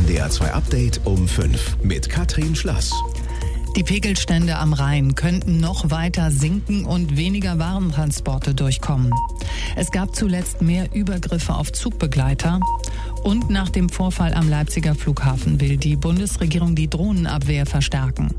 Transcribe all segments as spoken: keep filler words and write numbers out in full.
N D R zwei Update um fünf mit Katrin Schlass. Die Pegelstände am Rhein könnten noch weiter sinken und weniger Warentransporte durchkommen. Es gab zuletzt mehr Übergriffe auf Zugbegleiter. Und nach dem Vorfall am Leipziger Flughafen will die Bundesregierung die Drohnenabwehr verstärken.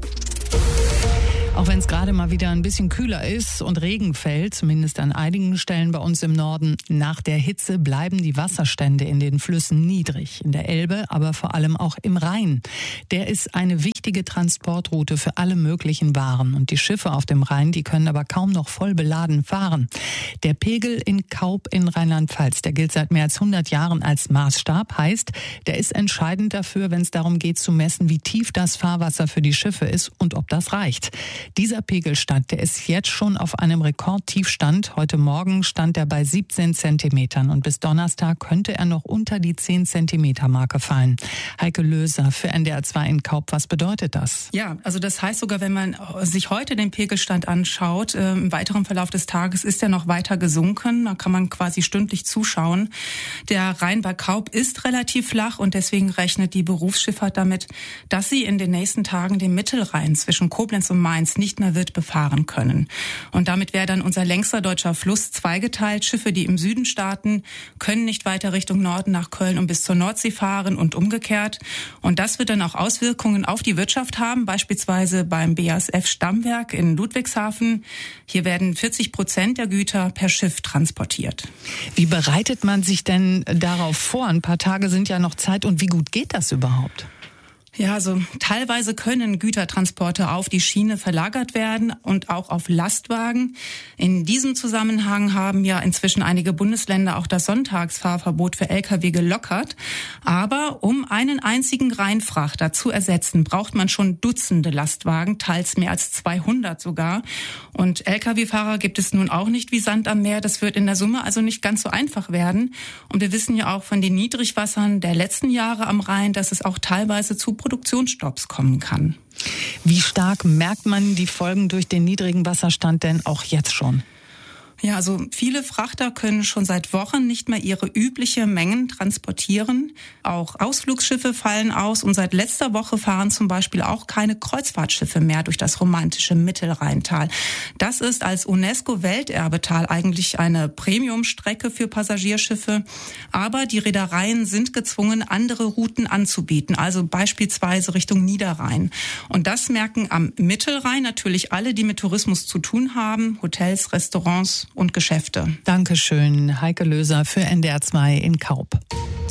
Auch wenn es gerade mal wieder ein bisschen kühler ist und Regen fällt, zumindest an einigen Stellen bei uns im Norden, nach der Hitze bleiben die Wasserstände in den Flüssen niedrig. In der Elbe, aber vor allem auch im Rhein. Der ist eine wichtige Transportroute für alle möglichen Waren. Und die Schiffe auf dem Rhein, die können aber kaum noch voll beladen fahren. Der Pegel in Kaup in Rheinland-Pfalz, der gilt seit mehr als hundert Jahren als Maßstab. Heißt, der ist entscheidend dafür, wenn es darum geht zu messen, wie tief das Fahrwasser für die Schiffe ist und ob das reicht. Dieser Pegelstand, der ist jetzt schon auf einem Rekordtiefstand. Heute Morgen stand er bei siebzehn Zentimetern und bis Donnerstag könnte er noch unter die zehn Zentimeter Marke fallen. Heike Löser für N D R zwei in Kaup, was bedeutet das? Ja, also das heißt sogar, wenn man sich heute den Pegelstand anschaut, äh, im weiteren Verlauf des Tages ist er noch weiter gesunken. Da kann man quasi stündlich zuschauen. Der Rhein bei Kaup ist relativ flach und deswegen rechnet die Berufsschifffahrt damit, dass sie in den nächsten Tagen den Mittelrhein zwischen Koblenz und Mainz nicht mehr wird befahren können. Und damit wäre dann unser längster deutscher Fluss zweigeteilt. Schiffe, die im Süden starten, können nicht weiter Richtung Norden nach Köln und bis zur Nordsee fahren und umgekehrt. Und das wird dann auch Auswirkungen auf die Wirtschaft haben, beispielsweise beim B A S F Stammwerk in Ludwigshafen. Hier werden vierzig Prozent der Güter per Schiff transportiert. Wie bereitet man sich denn darauf vor? Ein paar Tage sind ja noch Zeit und wie gut geht das überhaupt? Ja, also teilweise können Gütertransporte auf die Schiene verlagert werden und auch auf Lastwagen. In diesem Zusammenhang haben ja inzwischen einige Bundesländer auch das Sonntagsfahrverbot für L K W gelockert. Aber um einen einzigen Rheinfrachter zu ersetzen, braucht man schon Dutzende Lastwagen, teils mehr als zweihundert sogar. Und L K W-Fahrer gibt es nun auch nicht wie Sand am Meer. Das wird in der Summe also nicht ganz so einfach werden. Und wir wissen ja auch von den Niedrigwassern der letzten Jahre am Rhein, dass es auch teilweise zu Produktionsstopps kommen kann. Wie stark merkt man die Folgen durch den niedrigen Wasserstand denn auch jetzt schon? Ja, also viele Frachter können schon seit Wochen nicht mehr ihre übliche Mengen transportieren. Auch Ausflugsschiffe fallen aus und seit letzter Woche fahren zum Beispiel auch keine Kreuzfahrtschiffe mehr durch das romantische Mittelrheintal. Das ist als UNESCO-Welterbetal eigentlich eine Premiumstrecke für Passagierschiffe. Aber die Reedereien sind gezwungen, andere Routen anzubieten, also beispielsweise Richtung Niederrhein. Und das merken am Mittelrhein natürlich alle, die mit Tourismus zu tun haben, Hotels, Restaurants und Geschäfte. Dankeschön, Heike Löser für N D R zwei in Kaup.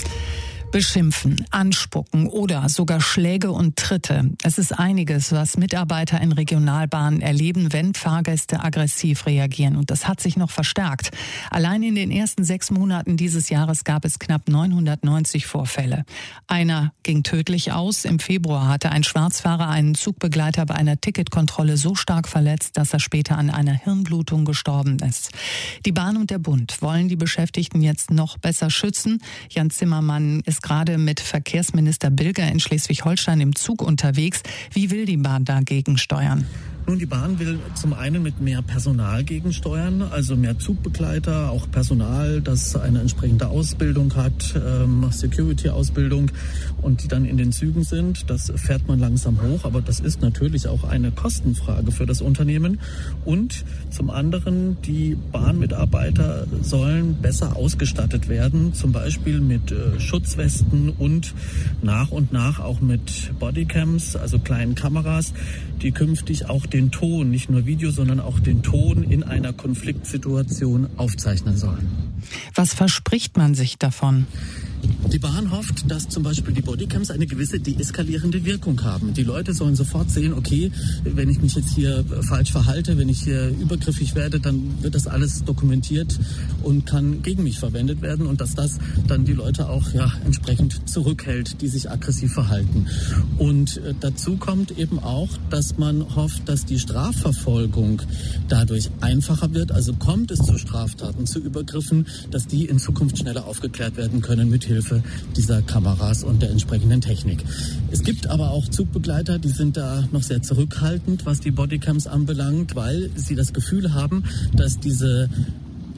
Beschimpfen, anspucken oder sogar Schläge und Tritte. Es ist einiges, was Mitarbeiter in Regionalbahnen erleben, wenn Fahrgäste aggressiv reagieren. Und das hat sich noch verstärkt. Allein in den ersten sechs Monaten dieses Jahres gab es knapp neunhundertneunzig Vorfälle. Einer ging tödlich aus. Im Februar hatte ein Schwarzfahrer einen Zugbegleiter bei einer Ticketkontrolle so stark verletzt, dass er später an einer Hirnblutung gestorben ist. Die Bahn und der Bund wollen die Beschäftigten jetzt noch besser schützen. Jan Zimmermann ist gerade mit Verkehrsminister Bilger in Schleswig-Holstein im Zug unterwegs. Wie will die Bahn dagegen steuern? Nun, die Bahn will zum einen mit mehr Personal gegensteuern, also mehr Zugbegleiter, auch Personal, das eine entsprechende Ausbildung hat, ähm, Security-Ausbildung und die dann in den Zügen sind. Das fährt man langsam hoch, aber das ist natürlich auch eine Kostenfrage für das Unternehmen. Und zum anderen, die Bahnmitarbeiter sollen besser ausgestattet werden, zum Beispiel mit äh, Schutzwesten und nach und nach auch mit Bodycams, also kleinen Kameras, die künftig auch den Ton, nicht nur Video, sondern auch den Ton in einer Konfliktsituation aufzeichnen sollen. Was verspricht man sich davon? Die Bahn hofft, dass zum Beispiel die Bodycams eine gewisse deeskalierende Wirkung haben. Die Leute sollen sofort sehen, okay, wenn ich mich jetzt hier falsch verhalte, wenn ich hier übergriffig werde, dann wird das alles dokumentiert und kann gegen mich verwendet werden und dass das dann die Leute auch ja entsprechend zurückhält, die sich aggressiv verhalten. Und äh, dazu kommt eben auch, dass man hofft, dass die Strafverfolgung dadurch einfacher wird. Also kommt es zu Straftaten, zu Übergriffen, dass die in Zukunft schneller aufgeklärt werden können mit Hilfe dieser Kameras und der entsprechenden Technik. Es gibt aber auch Zugbegleiter, die sind da noch sehr zurückhaltend, was die Bodycams anbelangt, weil sie das Gefühl haben, dass diese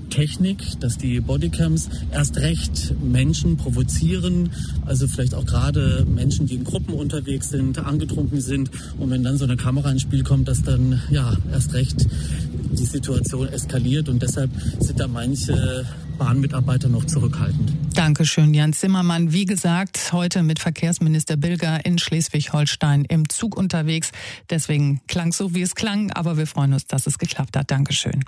Technik, dass die Bodycams erst recht Menschen provozieren, also vielleicht auch gerade Menschen, die in Gruppen unterwegs sind, angetrunken sind. Und wenn dann so eine Kamera ins Spiel kommt, dass dann ja erst recht die Situation eskaliert. Und deshalb sind da manche Bahnmitarbeiter noch zurückhaltend. Dankeschön, Jan Zimmermann. Wie gesagt, heute mit Verkehrsminister Bilger in Schleswig-Holstein im Zug unterwegs. Deswegen klang es so, wie es klang. Aber wir freuen uns, dass es geklappt hat. Dankeschön.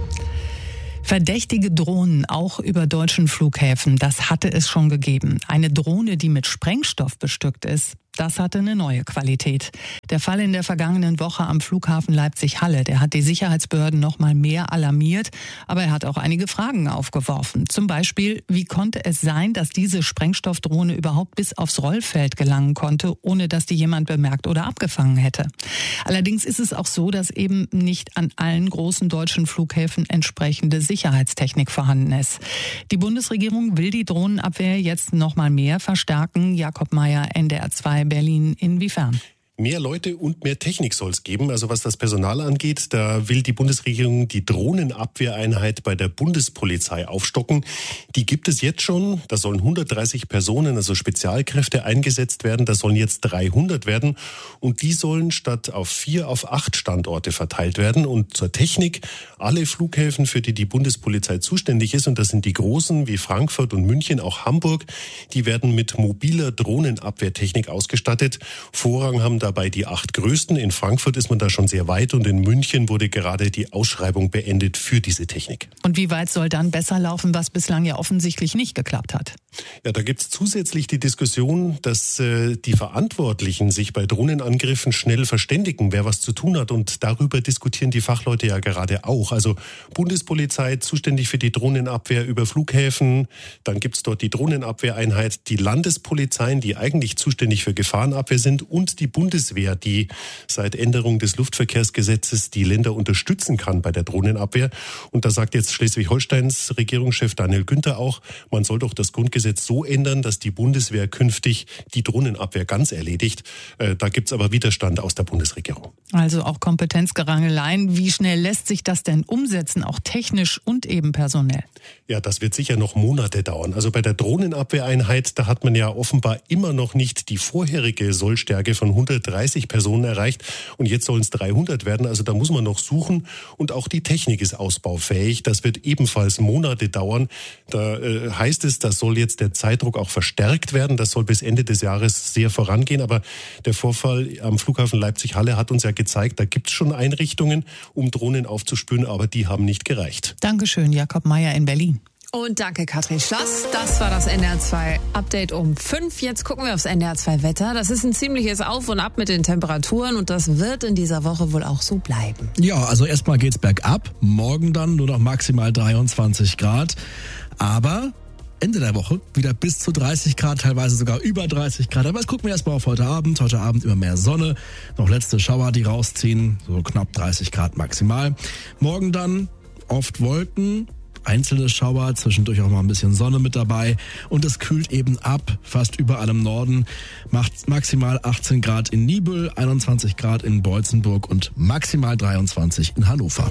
Verdächtige Drohnen auch über deutschen Flughäfen, das hatte es schon gegeben. Eine Drohne, die mit Sprengstoff bestückt ist, das hatte eine neue Qualität. Der Fall in der vergangenen Woche am Flughafen Leipzig-Halle, der hat die Sicherheitsbehörden noch mal mehr alarmiert, aber er hat auch einige Fragen aufgeworfen. Zum Beispiel, wie konnte es sein, dass diese Sprengstoffdrohne überhaupt bis aufs Rollfeld gelangen konnte, ohne dass die jemand bemerkt oder abgefangen hätte? Allerdings ist es auch so, dass eben nicht an allen großen deutschen Flughäfen entsprechende Sicherheitstechnik vorhanden ist. Die Bundesregierung will die Drohnenabwehr jetzt noch mal mehr verstärken. Jakob Mayer, N D R zwei Berlin, inwiefern? Mehr Leute und mehr Technik soll es geben. Also was das Personal angeht, da will die Bundesregierung die Drohnenabwehreinheit bei der Bundespolizei aufstocken. Die gibt es jetzt schon. Da sollen hundertdreißig Personen, also Spezialkräfte, eingesetzt werden. Da sollen jetzt dreihundert werden. Und die sollen statt auf vier auf acht Standorte verteilt werden. Und zur Technik, alle Flughäfen, für die die Bundespolizei zuständig ist, und das sind die großen wie Frankfurt und München, auch Hamburg, die werden mit mobiler Drohnenabwehrtechnik ausgestattet. Vorrang haben dabei die acht größten. In Frankfurt ist man da schon sehr weit und in München wurde gerade die Ausschreibung beendet für diese Technik. Und wie weit soll dann besser laufen, was bislang ja offensichtlich nicht geklappt hat? Ja, da gibt's zusätzlich die Diskussion, dass äh, die Verantwortlichen sich bei Drohnenangriffen schnell verständigen, wer was zu tun hat. Und darüber diskutieren die Fachleute ja gerade auch. Also Bundespolizei zuständig für die Drohnenabwehr über Flughäfen. Dann gibt's dort die Drohnenabwehreinheit, die Landespolizeien, die eigentlich zuständig für Gefahrenabwehr sind, und die Bundeswehr, die seit Änderung des Luftverkehrsgesetzes die Länder unterstützen kann bei der Drohnenabwehr. Und da sagt jetzt Schleswig-Holsteins Regierungschef Daniel Günther auch, man soll doch das Grundgesetz so ändern, dass die Bundeswehr künftig die Drohnenabwehr ganz erledigt. Äh, da gibt's aber Widerstand aus der Bundesregierung. Also auch Kompetenzgerangeleien. Wie schnell lässt sich das denn umsetzen, auch technisch und eben personell? Ja, das wird sicher noch Monate dauern. Also bei der Drohnenabwehreinheit, da hat man ja offenbar immer noch nicht die vorherige Sollstärke von hundertdreißig Personen erreicht. Und jetzt sollen es dreihundert werden. Also da muss man noch suchen. Und auch die Technik ist ausbaufähig. Das wird ebenfalls Monate dauern. Da äh, heißt es, das soll jetzt der Zeitdruck auch verstärkt werden. Das soll bis Ende des Jahres sehr vorangehen. Aber der Vorfall am Flughafen Leipzig-Halle hat uns ja gezeigt, da gibt es schon Einrichtungen, um Drohnen aufzuspüren, aber die haben nicht gereicht. Dankeschön, Jakob Mayer in Berlin. Und danke, Katrin Schlass. Das war das N D R zwei Update um fünf. Jetzt gucken wir aufs N D R zwei Wetter. Das ist ein ziemliches Auf und Ab mit den Temperaturen und das wird in dieser Woche wohl auch so bleiben. Ja, also erstmal geht's bergab. Morgen dann nur noch maximal dreiundzwanzig Grad. Aber Ende der Woche wieder bis zu dreißig Grad, teilweise sogar über dreißig Grad. Aber jetzt gucken wir erstmal auf heute Abend. Heute Abend immer mehr Sonne. Noch letzte Schauer, die rausziehen. So knapp dreißig Grad maximal. Morgen dann oft Wolken. Einzelne Schauer, zwischendurch auch mal ein bisschen Sonne mit dabei und es kühlt eben ab, fast überall im Norden, macht maximal achtzehn Grad in Niebüll, einundzwanzig Grad in Beutzenburg und maximal dreiundzwanzig in Hannover.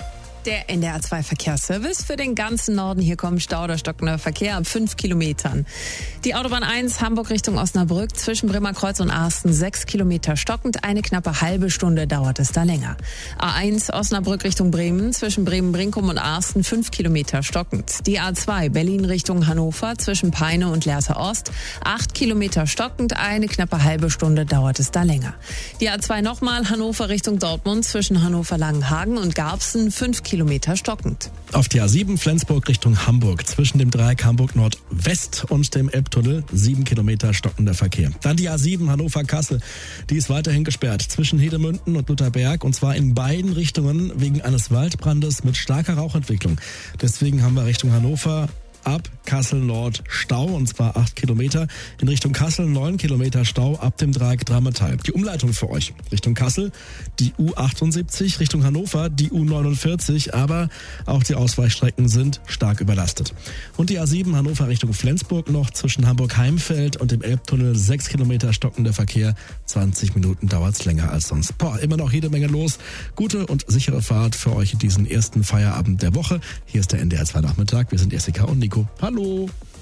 Der N D R zwei Verkehrsservice für den ganzen Norden. Hier kommen Stau oder stockender Verkehr ab fünf Kilometern. Die Autobahn eins Hamburg Richtung Osnabrück zwischen Bremerkreuz und Arsten sechs Kilometer stockend. Eine knappe halbe Stunde dauert es da länger. A eins Osnabrück Richtung Bremen zwischen Bremen-Brinkum und Arsten fünf Kilometer stockend. Die A zwei Berlin Richtung Hannover zwischen Peine und Lehrte Ost acht Kilometer stockend. Eine knappe halbe Stunde dauert es da länger. Die A zwei nochmal Hannover Richtung Dortmund zwischen Hannover-Langenhagen und Garbsen fünf Kilometer Kilometer stockend. Auf der A sieben Flensburg Richtung Hamburg zwischen dem Dreieck Hamburg Nordwest und dem Elbtunnel sieben Kilometer stockender Verkehr. Dann die A sieben Hannover-Kassel, die ist weiterhin gesperrt zwischen Hedemünden und Lutherberg und zwar in beiden Richtungen wegen eines Waldbrandes mit starker Rauchentwicklung. Deswegen haben wir Richtung Hannover ab Kassel Nord Stau, und zwar acht Kilometer. In Richtung Kassel neun Kilometer Stau ab dem Dreieck Dreimetall. Die Umleitung für euch: Richtung Kassel die U achtundsiebzig, Richtung Hannover die U neunundvierzig, aber auch die Ausweichstrecken sind stark überlastet. Und die A sieben Hannover Richtung Flensburg noch zwischen Hamburg-Heimfeld und dem Elbtunnel sechs Kilometer stockender Verkehr. zwanzig Minuten dauert es länger als sonst. Boah, immer noch jede Menge los. Gute und sichere Fahrt für euch in diesen ersten Feierabend der Woche. Hier ist der N D R zwei Nachmittag. Wir sind Jessica und Nico. Hallo.